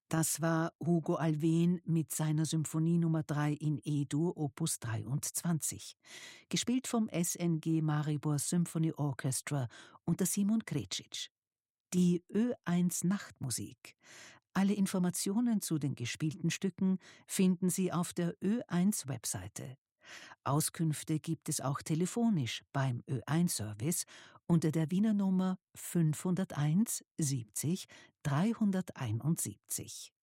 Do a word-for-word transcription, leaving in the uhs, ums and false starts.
Das war Hugo Alfvén mit seiner Symphonie Nummer drei in E-Dur, Opus dreiundzwanzig, gespielt vom S N G Maribor Symphony Orchestra unter Simon Krecic. Die Ö eins Nachtmusik. Alle Informationen zu den gespielten Stücken finden Sie auf der Ö eins Webseite. Auskünfte gibt es auch telefonisch beim Ö eins Service unter der Wiener Nummer fünfhunderteins siebzig dreihunderteinundsiebzig.